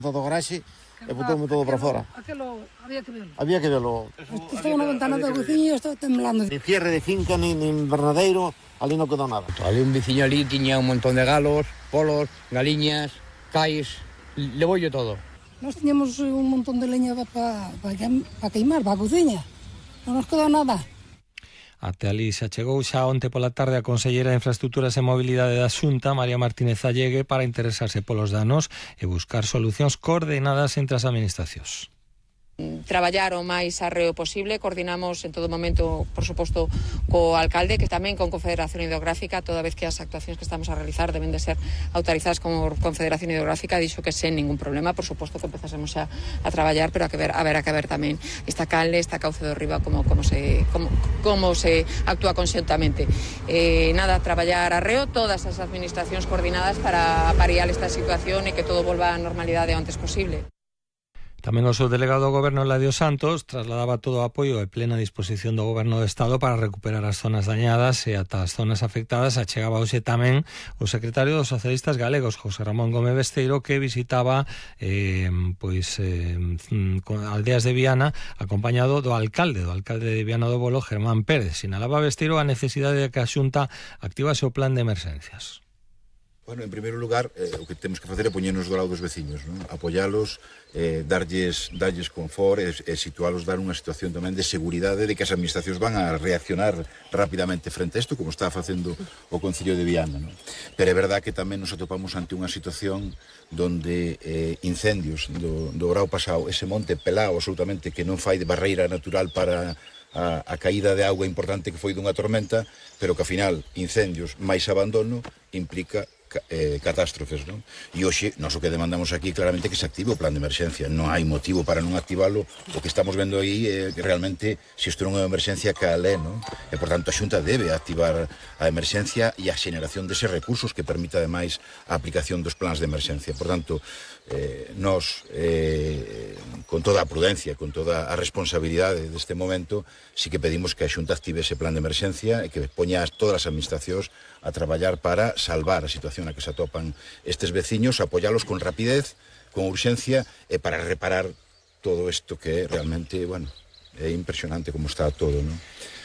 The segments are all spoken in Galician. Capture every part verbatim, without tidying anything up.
Todo garaxe e botou todo para fora. Aquelo había que verlo. Había que verlo. Estaba na ventana da cociña e estaba temblando. Ni cierre de finca, ni, ni invernadeiro, ali non quedou nada. Ali un veciño ali tiña un montón de galos, polos, galiñas, cais, le voy todo. Nós tiñamos un montón de leña para pa, pa queimar, para a cociña. Non nos quedou nada. Até ali se achegou xa onte pola tarde a conselleira de Infraestructuras e Mobilidade da Xunta, María Martínez Allegue, para interesarse polos danos e buscar solucións coordenadas entre as administracións. Traballar o máis arreo posible, coordinamos en todo momento, por suposto, co alcalde, que tamén con Confederación Hidrográfica, toda vez que as actuacións que estamos a realizar deben de ser autorizadas como Confederación Hidrográfica, dixo que sen ningún problema, por suposto que empezásemos xa a traballar, pero a que ver, a ver, a que ver tamén esta canle, esta cauce do Riba, como, como, se, como, como se actúa conxuntamente. Eh, nada, traballar arreo, todas as administracións coordinadas para pariar esta situación e que todo volva á normalidade o antes posible. Tamén o subdelegado do Goberno, Eladio Santos, trasladaba todo o apoio e plena disposición do Goberno do Estado para recuperar as zonas dañadas e ata as zonas afectadas. Achegaba hoxe tamén o secretario dos socialistas galegos, José Ramón Gómez Besteiro, que visitaba eh, pois eh, aldeas de Viana, acompañado do alcalde, do alcalde de Viana do Bolo, Germán Pérez. Sinalaba Besteiro a necesidade de que a Xunta activase o plan de emerxencias. Bueno, en primeiro lugar, eh, o que temos que facer é poñernos do lado dos veciños, non? Apoialos, eh, darlles, darlles confort e, e situalos, dar unha situación tamén de seguridade de que as administracións van a reaccionar rapidamente frente a isto, como está facendo o Concello de Viana, non? Pero é verdad que tamén nos atopamos ante unha situación donde eh, incendios do, do grau pasado, ese monte pelado absolutamente que non fai de barreira natural para a, a caída de auga importante que foi dunha tormenta, pero que ao final incendios máis abandono implica Eh, catástrofes, non? E hoxe, nós o que demandamos aquí claramente que se active o plan de emerxencia. Non hai motivo para non activalo. O que estamos vendo aí é que realmente se isto non é unha emerxencia, cal é, non? E, por tanto, a Xunta debe activar a emerxencia e a xeneración deses recursos que permita, ademais, a aplicación dos plans de emerxencia. Por tanto, eh, nós, eh, con toda a prudencia, con toda a responsabilidade deste momento, sí que pedimos que a Xunta active ese plan de emerxencia e que poña todas as administracións a traballar para salvar a situación na que se atopan estes veciños, apoialos con rapidez, con urxencia e para reparar todo isto que realmente, bueno, é impresionante como está todo, non?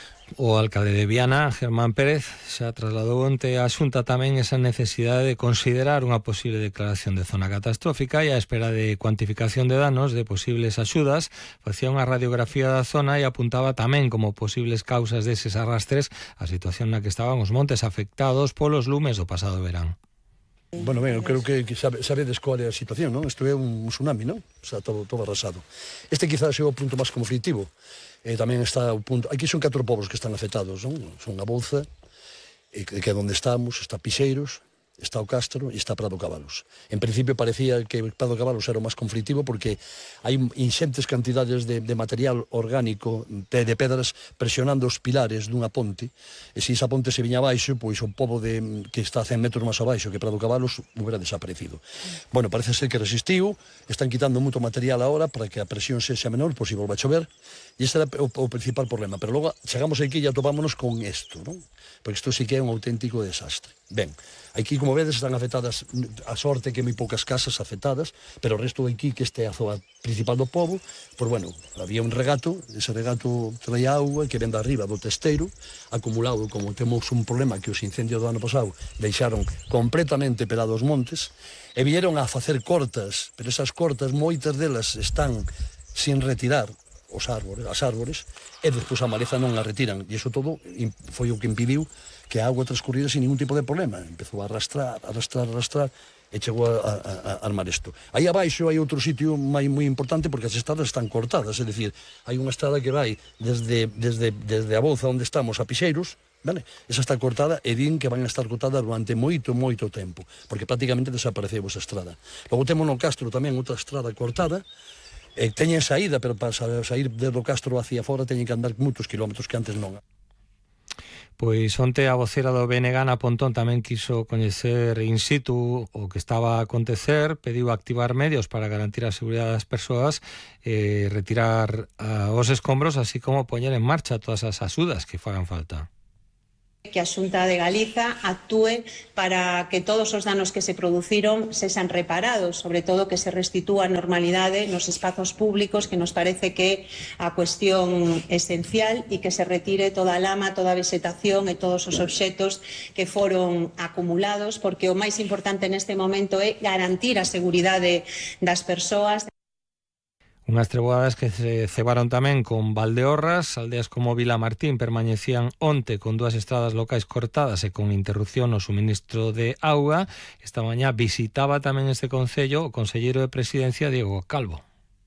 O alcalde de Viana, Germán Pérez, xa trasladou onte á Xunta tamén esa necesidade de considerar unha posible declaración de zona catastrófica e a espera de cuantificación de danos de posibles axudas. Facía unha radiografía da zona e apuntaba tamén como posibles causas deses arrastres a situación na que estaban os montes afectados polos lumes do pasado verán. Bueno, ben, eu creo que, que sabe, sabedes qual é a situación, non? Isto é un tsunami, non? O sea, todo, todo arrasado. Este quizás é o punto máis conflictivo. E tamén está o punto... Aquí son catro povos que están afectados, non? Son a Bouza, que é onde estamos, está Pixeiros, está o Castro e está Prado Cabalos. En principio parecía que Prado Cabalos era o máis conflictivo porque hai inxentes cantidades de, de material orgánico, de, de pedras, presionando os pilares dunha ponte, e se esa ponte se viña abaixo, pois o pobo de, que está a cen metros máis abaixo que Prado Cabalos hubiera desaparecido. Bueno, parece ser que resistiu, están quitando moito material agora para que a presión sexa menor, por si volva a chover, e este era o, o principal problema. Pero logo chegamos aquí e atopámonos con isto, non? Porque isto sí que é un auténtico desastre. Ben, aquí, como vedes, están afectadas, a sorte que hai moi poucas casas afectadas, pero o resto de aquí, que este é a zona principal do pobo, pois, bueno, había un regato, ese regato traía auga que ven de arriba do testeiro, acumulado, como temos un problema que os incendios do ano pasado deixaron completamente pelados montes, e vieron a facer cortas, pero esas cortas, moitas delas están sin retirar os árbores, as árbores, e despois a maleza non a retiran, e iso todo foi o que impediu que a auga transcurrira sin ningún tipo de problema. Empezou a arrastrar, arrastrar, arrastrar, e chegou a, a, a armar isto. Aí abaixo hai outro sitio moi moi importante porque as estradas están cortadas, é dicir, hai unha estrada que vai desde, desde, desde a Bouza onde estamos a Pixeiros, vale? Esa está cortada e din que van a estar cortada durante moito, moito tempo, porque prácticamente desapareceu esa estrada. Logo temos no Castro tamén outra estrada cortada, e teñen saída, pero para sair desde o Castro hacia fora teñen que andar moitos kilómetros que antes non. Pois onte a vocera do B N G, Ana Pontón, tamén quiso coñecer in situ o que estaba a acontecer, pediu activar medios para garantir a seguridade das persoas, eh, retirar uh, os escombros, así como poñer en marcha todas as axudas que fagan falta. Que a Xunta de Galiza actúe para que todos os danos que se produciron sexan reparados, sobre todo que se restitúa a normalidade nos espazos públicos, que nos parece que é a cuestión esencial, e que se retire toda a lama, toda a vegetación e todos os obxetos que foron acumulados, porque o máis importante neste momento é garantir a seguridade das persoas. Unhas treboadas que se cebaron tamén con Valdeorras. Aldeas como Vilamartín permanecían onte con dúas estradas locais cortadas e con interrupción no suministro de auga. Esta mañá visitaba tamén este concello o conselleiro de Presidencia, Diego Calvo.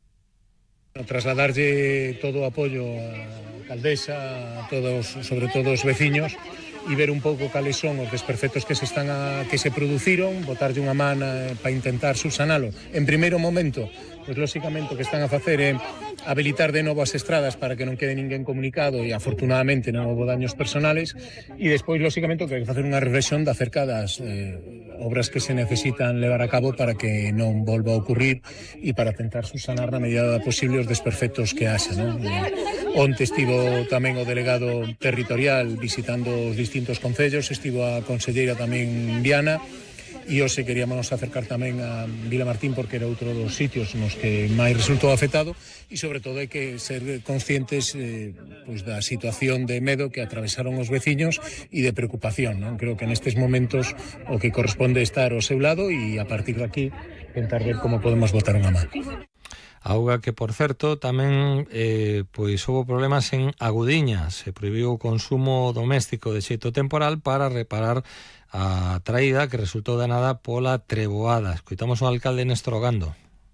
A trasladarlle todo o apoio á alcaldesa, a todos, sobre todo os veciños, e ver un pouco cales son os desperfectos que se están a, que se produciron, botarlle unha man para intentar subsanalo. En primeiro momento, pois lóxicamente o que están a facer é habilitar de novo as estradas para que non quede ninguén comunicado e afortunadamente non houve daños personales, e despois lóxicamente o que hai que facer unha reflexión de acerca das eh, obras que se necesitan levar a cabo para que non volva a ocurrir e para tentar subsanar na medida posible os desperfectos que haxa, non? Eh, onte estivo tamén o delegado territorial visitando os distintos concellos, estivo a conselleira tamén Viana, e hoxe queríamos acercar tamén a Vilamartín porque era outro dos sitios nos que máis resultou afectado, e sobre todo hai que ser conscientes eh, pois da situación de medo que atravesaron os veciños e de preocupación, non? Creo que nestes momentos o que corresponde é estar ao seu lado e a partir de aquí tentar ver como podemos botar unha man. Auga que, por certo, tamén eh, pois houve problemas en Agudiña. Se prohibiu o consumo doméstico de xeito temporal para reparar a traída que resultou danada pola treboada. Escoitamos o alcalde Néstor Ogando.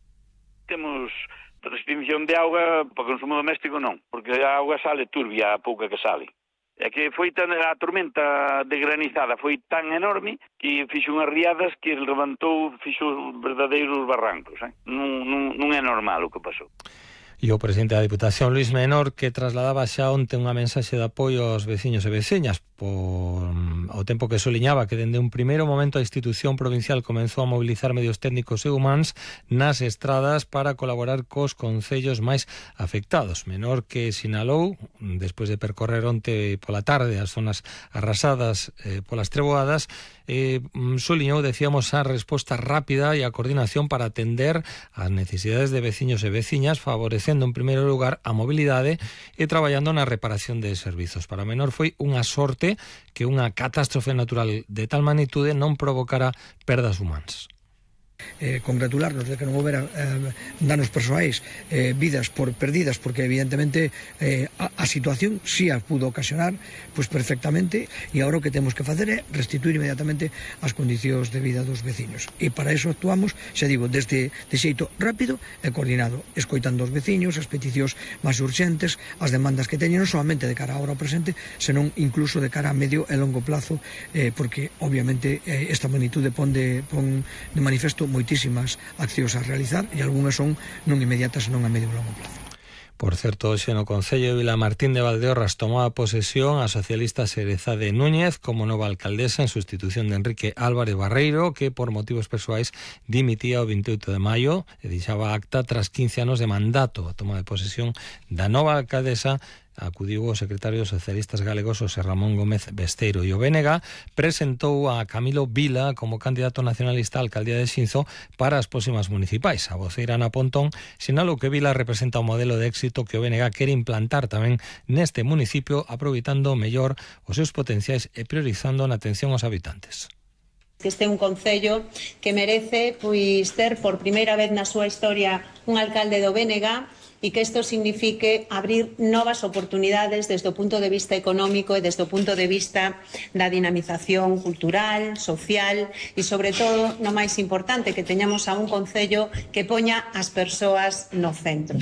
Temos restricción de auga para consumo doméstico, non, porque a auga sale turbia a pouca que sale. É que foi tan, a tormenta de granizada foi tan enorme que fixo unhas riadas que levantou, fixo verdadeiros barrancos, eh? non, non, non é normal o que pasou. E o presidente da Diputación, Luis Menor, que trasladaba xa onte unha mensaxe de apoio aos veciños e veciñas por o tempo que soliñaba que dende un primeiro momento a institución provincial comenzou a mobilizar medios técnicos e humanos nas estradas para colaborar cos concellos máis afectados. Menor que sinalou, despois de percorrer onte pola tarde as zonas arrasadas eh, polas treboadas, eh, soliñou, decíamos, a resposta rápida e a coordinación para atender as necesidades de veciños e veciñas, favorecendo en primeiro lugar a mobilidade e traballando na reparación de servizos. Para Menor foi unha sorte que unha catástrofe natural de tal magnitude non provocara perdas humanas. Eh, congratularnos de que non houbera eh, danos persoais, eh, vidas por perdidas, porque evidentemente eh, a, a situación si a pudo ocasionar pois perfectamente, e agora o que temos que facer é restituir inmediatamente as condicións de vida dos veciños, e para iso actuamos, xa digo, desde de xeito rápido e coordinado, escoitando os veciños, as peticións máis urxentes, as demandas que teñen non solamente de cara a hora ao presente, senón incluso de cara a medio e longo plazo, eh, porque obviamente eh, esta magnitude pon de, pon de manifesto moitísimas accións a realizar, e algunhas son non inmediatas, senón a medio e longo plazo. Por certo, hoxe no Concello de Vilamartín de Valdeorras tomou a posesión a socialista Xerezade Núñez como nova alcaldesa en sustitución de Enrique Álvarez Barreiro, que por motivos persoais dimitía o vinte e oito de maio e deixaba acta tras quince anos de mandato. A toma de posesión da nova alcaldesa acudiu o secretario dos socialistas galegos, José Ramón Gómez Besteiro, e o B N G presentou a Camilo Vila como candidato nacionalista á alcaldía de Xinzo para as próximas municipais. A voceira Ana Pontón sinalou que Vila representa un modelo de éxito que o B N G quere implantar tamén neste municipio, aproveitando mellor os seus potenciais e priorizando na atención aos habitantes. Este é un concello que merece pois ter por primeira vez na súa historia un alcalde do B N G e que isto signifique abrir novas oportunidades desde o punto de vista económico e desde o punto de vista da dinamización cultural, social e, sobre todo, no máis importante, que teñamos a un concello que poña as persoas no centro.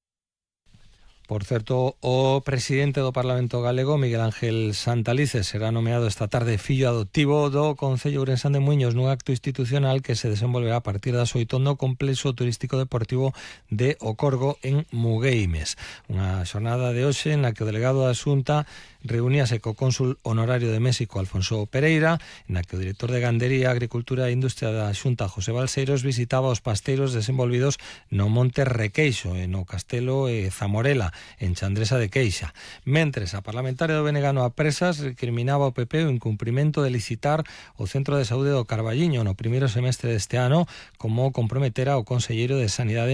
Por certo, o presidente do Parlamento galego, Miguel Ángel Santalices, será nomeado esta tarde fillo adoptivo do Concello Ourensán de Muiños nun acto institucional que se desenvolverá a partir das oito no complexo turístico deportivo de O Corgo en Mugueimes. Unha xornada de hoxe na que o delegado da Xunta reuníase co cónsul honorario de México, Alfonso Pereira, na que o director de Gandería, Agricultura e Industria da Xunta, José Balseiros, visitaba os pasteiros desenvolvidos no Monte Requeixo e no Castelo e Zamorela. en Chandresa de Queixa. Mentres, a parlamentaria do B N G no Apresas recriminaba ao P P o incumprimento de licitar o Centro de Saúde do Carballiño no primeiro semestre deste ano, como comprometera o conselleiro de Sanidade